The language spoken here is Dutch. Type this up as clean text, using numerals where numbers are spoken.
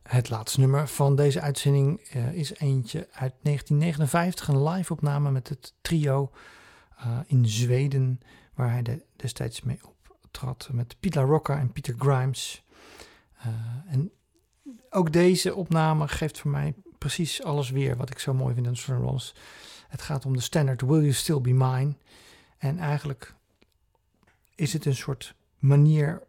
Het laatste nummer van deze uitzending is eentje uit 1959. Een live opname met het trio in Zweden. Waar hij destijds mee optrad met Piet La Rocca en Peter Grimes. En ook deze opname geeft voor mij precies alles weer wat ik zo mooi vind aan Stone Roses. Het gaat om de standaard Will You Still Be Mine. En eigenlijk is het een soort manier